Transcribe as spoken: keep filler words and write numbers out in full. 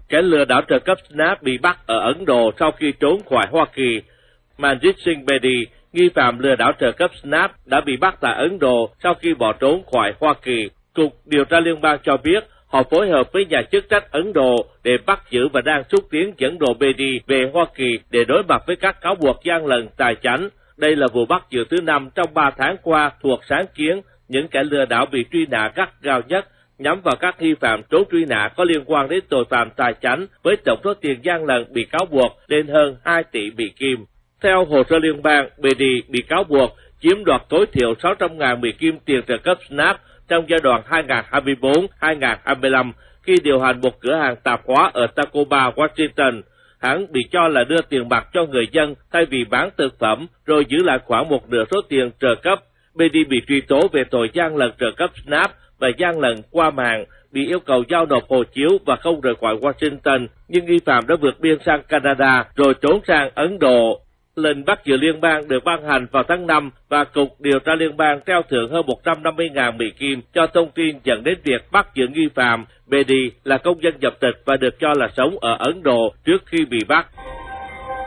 Kẻ lừa đảo trợ cấp Snap bị bắt ở Ấn Độ sau khi trốn khỏi Hoa Kỳ. Manjit Singh Bedi, nghi phạm lừa đảo trợ cấp Snap, đã bị bắt tại Ấn Độ sau khi bỏ trốn khỏi Hoa Kỳ. Cục điều tra liên bang cho biết họ phối hợp với nhà chức trách Ấn Độ để bắt giữ và đang xúc tiến dẫn độ Bedi về Hoa Kỳ để đối mặt với các cáo buộc gian lận tài chánh. Đây là vụ bắt giữ thứ năm trong ba tháng qua thuộc sáng kiến những kẻ lừa đảo bị truy nã gắt gao nhất, nhắm vào các nghi phạm trốn truy nã có liên quan đến tội phạm tài chánh với tổng số tiền gian lận bị cáo buộc lên hơn hai tỷ Mỹ Kim. Theo hồ sơ liên bang, Bedi bị cáo buộc chiếm đoạt tối thiểu sáu trăm nghìn Mỹ Kim tiền trợ cấp Snap trong giai đoạn hai nghìn không trăm hai mươi tư đến hai nghìn không trăm hai mươi lăm khi điều hành một cửa hàng tạp hóa ở Tacoma, Washington. Hắn bị cho là đưa tiền mặt cho người dân thay vì bán thực phẩm, rồi giữ lại khoảng một nửa số tiền trợ cấp. Bedi bị truy tố về tội gian lận trợ cấp Snap và gian lận qua mạng, bị yêu cầu giao nộp hộ chiếu và không rời khỏi Washington, nhưng nghi phạm đã vượt biên sang Canada rồi trốn sang Ấn Độ. Lệnh bắt giữ liên bang được ban hành vào tháng năm và Cục điều tra liên bang treo thưởng hơn một trăm năm mươi nghìn Mỹ Kim cho thông tin dẫn đến việc bắt giữ nghi phạm. Bedi là công dân nhập tịch và được cho là sống ở Ấn Độ trước khi bị bắt.